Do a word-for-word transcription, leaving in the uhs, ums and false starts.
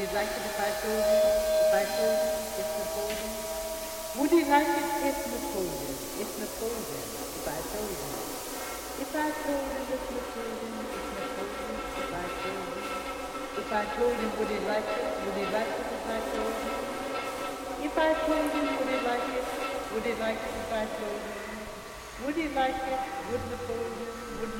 like it if I told him? If I told him it's Napoleon? Would he like it if Napoleon? It's Napoleon. If I told him. If I told him it's Napoleon, it's Napoleon. If I told him. If I told him, would he like it? Would he like it if I told him? If I told him, would he like it? Would he like it if I told him? Would he like it? Would Napoleon? Would